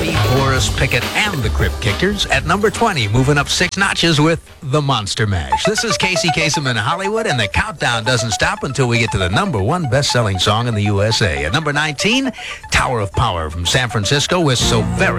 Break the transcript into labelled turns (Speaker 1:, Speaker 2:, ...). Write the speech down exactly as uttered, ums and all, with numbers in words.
Speaker 1: Duffy, Boris Pickett, and the Crypt Kickers. At number twenty, moving up six notches with the Monster Mash. This is Casey Kasem in Hollywood, and the countdown doesn't stop until we get to the number one best-selling song in the U S A. At number nineteen, Tower of Power from San Francisco with So Very